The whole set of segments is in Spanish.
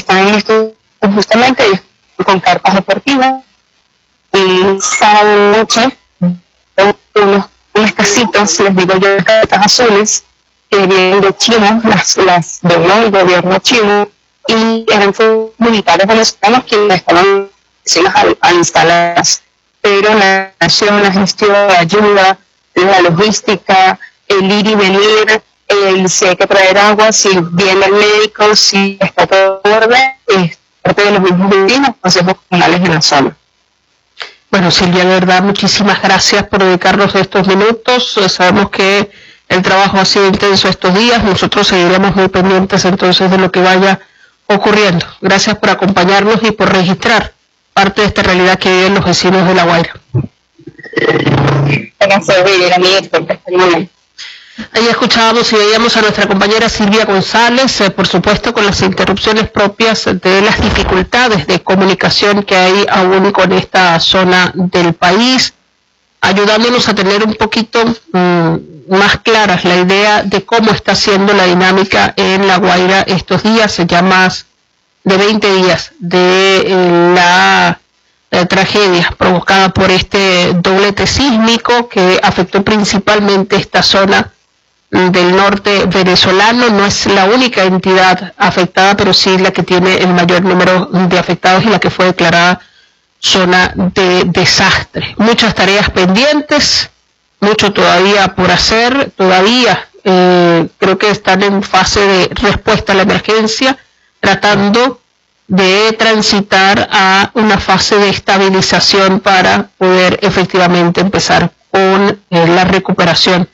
están listos justamente con carpas deportivas. Y sábado noche, unas casitas, les digo yo, cartas azules, que vienen de China, las donó el gobierno chino, y eran militares venezolanos quienes estaban a instalarlas. Pero la nación, la gestión, la ayuda, la logística, el ir y venir, si hay que traer agua, si viene el médico, si está todo en orden, es parte de los mismos vecinos, consejos comunales en la zona. Bueno, Silvia, de verdad, muchísimas gracias por dedicarnos estos minutos. Sabemos que el trabajo ha sido intenso estos días. Nosotros seguiremos muy pendientes entonces de lo que vaya ocurriendo. Gracias por acompañarnos y por registrar parte de esta realidad que viven los vecinos de La Guaira. Ahí escuchábamos y veíamos a nuestra compañera Silvia González, por supuesto con las interrupciones propias de las dificultades de comunicación que hay aún con esta zona del país, ayudándonos a tener un poquito más claras la idea de cómo está siendo la dinámica en La Guaira estos días, ya más de 20 días de la tragedia provocada por este doblete sísmico que afectó principalmente esta zona del norte venezolano. No es la única entidad afectada, pero sí la que tiene el mayor número de afectados y la que fue declarada zona de desastre. Muchas tareas pendientes, mucho todavía por hacer, todavía creo que están en fase de respuesta a la emergencia, tratando de transitar a una fase de estabilización para poder efectivamente empezar con la recuperación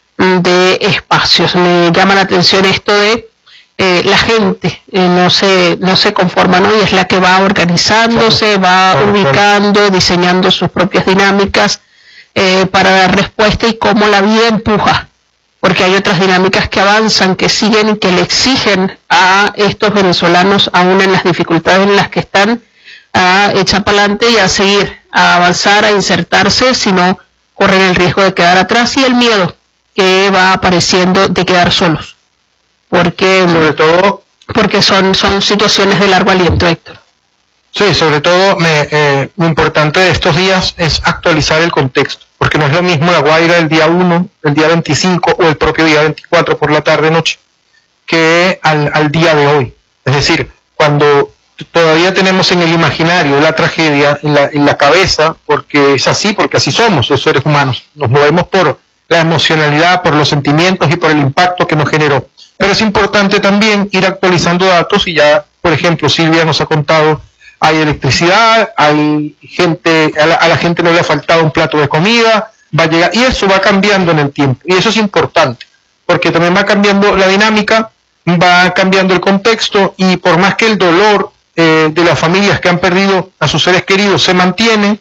de espacios. Me llama la atención esto de la gente no se conforma, ¿no? Y es la que va organizándose, va ubicando, diseñando sus propias dinámicas para dar respuesta, y cómo la vida empuja, porque hay otras dinámicas que avanzan, que siguen y que le exigen a estos venezolanos, aún en las dificultades en las que están, a echar para adelante y a seguir, a avanzar, a insertarse, si no corren el riesgo de quedar atrás, y el miedo que va apareciendo de quedar solos, porque sobre todo porque son situaciones de largo aliento, Héctor. Sí, sobre todo lo importante de estos días es actualizar el contexto, porque no es lo mismo La Guaira el día 1, el día 25 o el propio día 24 por la tarde-noche que al día de hoy. Es decir, cuando todavía tenemos en el imaginario la tragedia, en la cabeza, porque es así, porque así somos los seres humanos, nos movemos por la emocionalidad, por los sentimientos y por el impacto que nos generó. Pero es importante también ir actualizando datos, y ya, por ejemplo, Silvia nos ha contado, hay electricidad, hay gente, a la gente no le ha faltado un plato de comida, va a llegar, y eso va cambiando en el tiempo, y eso es importante, porque también va cambiando la dinámica, va cambiando el contexto, y por más que el dolor de las familias que han perdido a sus seres queridos se mantiene,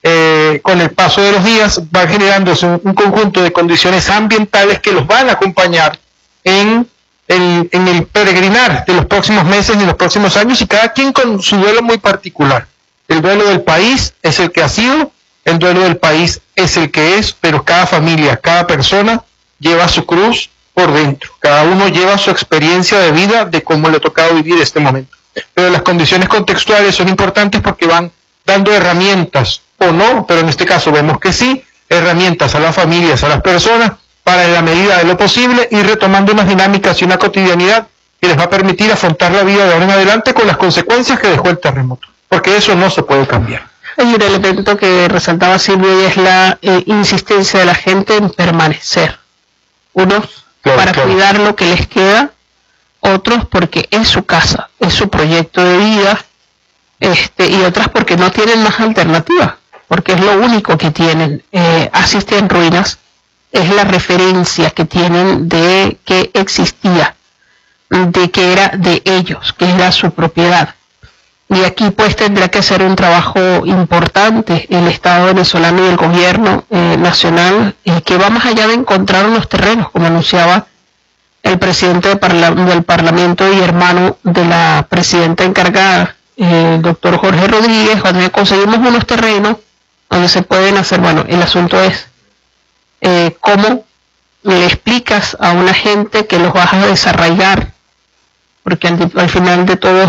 con el paso de los días va generándose un conjunto de condiciones ambientales que los van a acompañar en el peregrinar de los próximos meses y los próximos años, y cada quien con su duelo muy particular. El duelo del país es el que ha sido, el duelo del país es el que es, pero cada familia, cada persona lleva su cruz por dentro, cada uno lleva su experiencia de vida de cómo le ha tocado vivir este momento. Pero las condiciones contextuales son importantes porque van dando herramientas, o no, pero en este caso vemos que sí, herramientas a las familias, a las personas, para en la medida de lo posible ir retomando unas dinámicas y una cotidianidad que les va a permitir afrontar la vida de ahora en adelante con las consecuencias que dejó el terremoto, porque eso no se puede cambiar. Hay un elemento que resaltaba Silvia, y es la insistencia de la gente en permanecer. Unos para cuidar lo que les queda, otros porque es su casa, es su proyecto de vida, y otras porque no tienen más alternativa, porque es lo único que tienen. Así esté en ruinas, es la referencia que tienen de que existía, de que era de ellos, que era su propiedad. Y aquí pues tendrá que hacer un trabajo importante el Estado venezolano y el gobierno nacional, que va más allá de encontrar unos terrenos, como anunciaba el presidente del Parlamento y hermano de la presidenta encargada, el doctor Jorge Rodríguez, donde conseguimos unos terrenos donde se pueden hacer. Bueno, el asunto es cómo le explicas a una gente que los vas a desarraigar, porque al final de todo